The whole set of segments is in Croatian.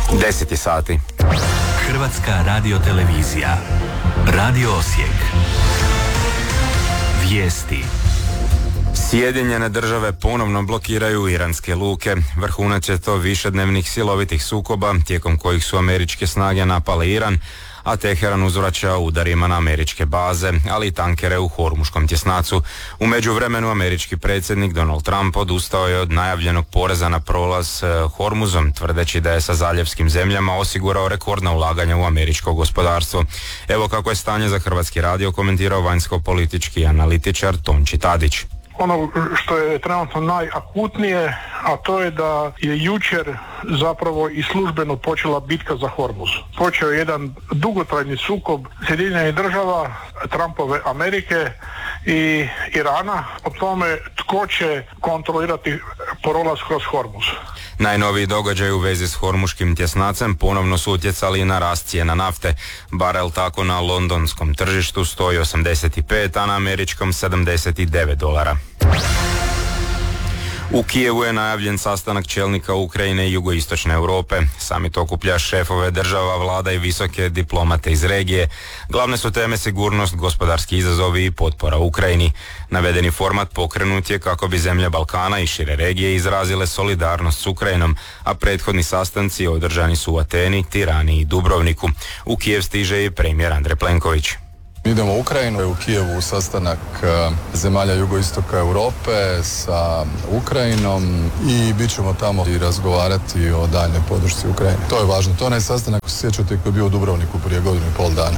10 sati. Hrvatska radiotelevizija. Radio Osijek. Vijesti. Sjedinjene države ponovno blokiraju iranske luke. Vrhunac je to višednevnih silovitih sukoba tijekom kojih su američke snage napale Iran, a Teheran uzvraća udarima na američke baze, ali i tankere u Hormuškom tjesnacu. U međuvremenu američki predsjednik Donald Trump odustao je od najavljenog poreza na prolaz Hormuzom, tvrdeći da je sa zaljevskim zemljama osigurao rekordna ulaganja u američko gospodarstvo. Evo kako je stanje za Hrvatski radio komentirao vanjsko-politički analitičar Tonči Tadić. Ono što je trenutno najakutnije, a to je da je jučer zapravo i službeno počela bitka za Hormuz. Počeo je jedan dugotrajni sukob Sjedinjenih država, Trumpove Amerike i Irana o tome tko će kontrolirati prolaz kroz Hormuz. Najnoviji događaj u vezi s Hormuškim tjesnacem ponovno su utjecali na rast cijena nafte. Barel tako na londonskom tržištu stoji 85, a na američkom $79. U Kijevu je najavljen sastanak čelnika Ukrajine i jugoistočne Europe. Samit okuplja šefove država, vlada i visoke diplomate iz regije. Glavne su teme sigurnost, gospodarski izazovi i potpora Ukrajini. Navedeni format pokrenut je kako bi zemlje Balkana i šire regije izrazile solidarnost s Ukrajinom, a prethodni sastanci održani su u Ateni, Tirani i Dubrovniku. U Kijev stiže i premijer Andrej Plenković. Idemo u Ukrajinu, u Kijevu sastanak zemalja jugoistoka Europe sa Ukrajinom i bit ćemo tamo i razgovarati o daljnjoj podršci Ukrajini. To je važno. To je onaj sastanak, ako se sjećate, koji je bio u Dubrovniku prije 1,5 dana.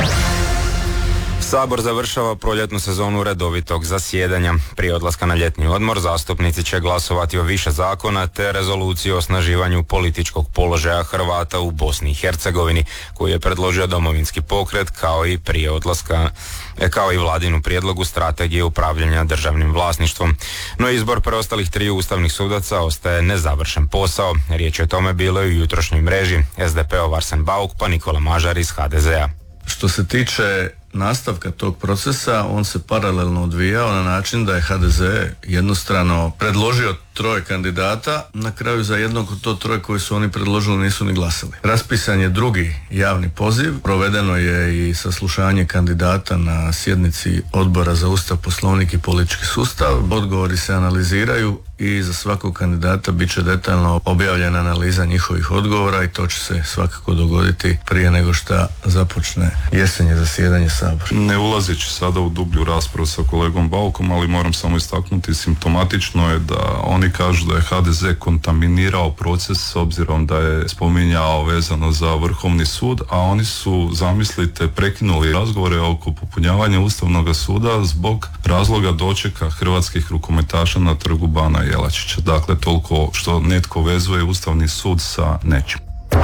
Sabor završava proljetnu sezonu redovitog zasjedanja. Prije odlaska na ljetni odmor zastupnici će glasovati o više zakona te rezoluciju o osnaživanju političkog položaja Hrvata u Bosni i Hercegovini, koju je predložio Domovinski pokret, kao i prije odlaska, kao i vladinu prijedlogu strategije upravljanja državnim vlasništvom. No izbor preostalih 3 ustavnih sudaca ostaje nezavršen posao. Riječ je o tome bilo i u jutrošnjoj mreži. SDP-ov Arsen Bauk pa Nikola Mažar iz HDZ-a. Što se tiče nastavka tog procesa, on se paralelno odvijao na način da je HDZ jednostrano predložio 3 kandidata, na kraju za jednog od to 3 koji su oni predložili nisu ni glasali. Raspisan je drugi javni poziv, provedeno je i saslušanje kandidata na sjednici Odbora za Ustav, Poslovnik i politički sustav. Odgovori se analiziraju i za svakog kandidata bit će detaljno objavljena analiza njihovih odgovora i to će se svakako dogoditi prije nego što započne jesenje zasjedanje Sabora. Ne ulazeći sada u dublju raspravu sa kolegom Baukom, ali moram samo istaknuti, simptomatično je da oni kažu da je HDZ kontaminirao proces s obzirom da je spominjao vezano za Vrhovni sud, a oni su, zamislite, prekinuli razgovore oko popunjavanja Ustavnog suda zbog razloga dočeka hrvatskih rukometaša na trgu Bana Jelačića. Dakle, toliko što netko vezuje Ustavni sud sa nečim.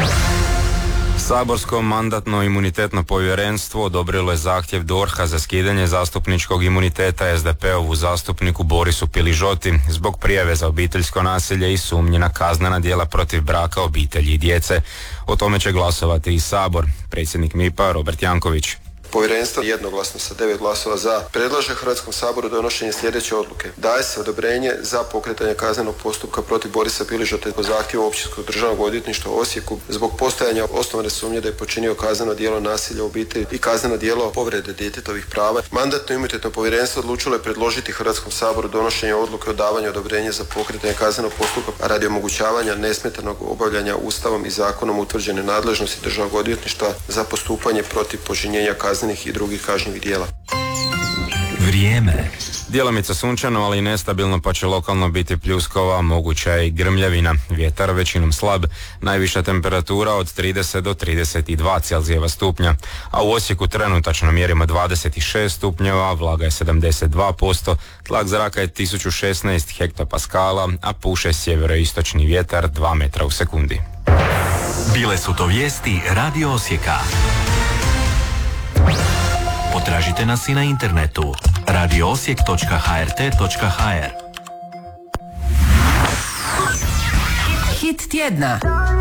Saborsko mandatno-imunitetno povjerenstvo odobrilo je zahtjev DORH-a za skidanje zastupničkog imuniteta SDP-ovu zastupniku Borisu Piližoti zbog prijave za obiteljsko nasilje i sumnje na kaznena djela protiv braka, obitelji i djece. O tome će glasovati i Sabor. Predsjednik MIP-a Robert Janković. Povjerenstvo jednoglasno sa 9 glasova za predlaže Hrvatskom saboru donošenje sljedeće odluke. Daje se odobrenje za pokretanje kaznenog postupka protiv Borisa Piližote po zahtjevu Općinskog državnog odvjetništva u Osijeku zbog postojanja osnovane sumnje da je počinio kazneno djelo nasilja u obitelji i kazneno djelo povrede djetetovih prava. Mandatno-imunitetno povjerenstvo odlučilo je predložiti Hrvatskom saboru donošenje odluke o davanju odobrenja za pokretanje kaznenog postupka radi omogućavanja nesmetanog obavljanja Ustavom i zakonom utvrđene nadležnosti državnog odvjetništva za postupanje protiv počinjenja kaznenih i drugih kažnjivih djela. Vrijeme. Djelomice sunčano, ali i nestabilno, pa će lokalno biti pljuskova, moguća i grmljavina. Vjetar većinom slab, najviša temperatura od 30 do 32 Celzijeva stupnja, a u Osijeku trenutačno mjerimo 26 stupnjeva, vlaga je 72%, tlak zraka je 1016 hektopaskala, a puše sjeveroistočni vjetar 2 metra u sekundi. Bile su to vijesti Radio Osijeka. Potražite nas i na internetu radioosijek.hrt.hr. Hit tjedna.